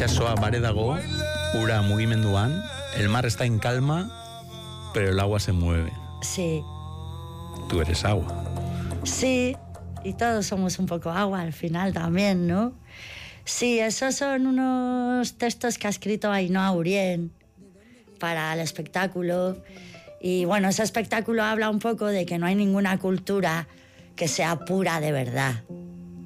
Itxasoa bare dago, ura mugimenduan, el mar está en calma, pero el agua se mueve. Sí. Tú eres agua. Sí, y todos somos un poco agua al final también, ¿no? Sí, esos son unos textos que ha escrito Ainhoa Urien para el espectáculo. Y ese espectáculo habla un poco de que no hay ninguna cultura que sea pura de verdad.